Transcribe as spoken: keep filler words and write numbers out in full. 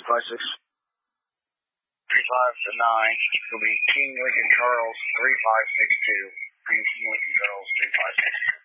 five six. three five to nine. It'll be King Lincoln Charles three five six two. King Lincoln Charles three five six two.